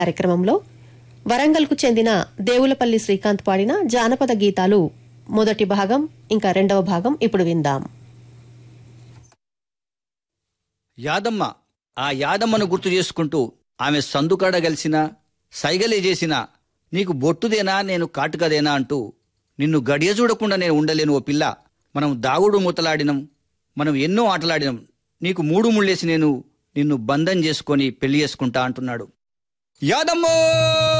కార్యక్రమంలో వరంగల్కు చెందిన దేవులపల్లి శ్రీకాంత్ పాడిన జానపద గీతాలు మొదటి భాగం ఇంకా రెండవ భాగం ఇప్పుడు విందాం. యాదమ్మ ఆ యాదమ్మను గుర్తు చేసుకుంటూ ఆమె సందుకాడ గలిసినా సైగలే చేసినా నీకు బొట్టుదేనా నేను కాటుకదేనా అంటూ నిన్ను గడియ చూడకుండా నేను ఉండలేను ఓ పిల్ల, మనం దాగుడు మూతలాడినం, మనం ఎన్నో ఆటలాడినం, నీకు మూడు ముళ్ళేసి నేను నిన్ను బంధం చేసుకొని పెళ్లి చేసుకుంటా అంటున్నాడు. యాదమ్మో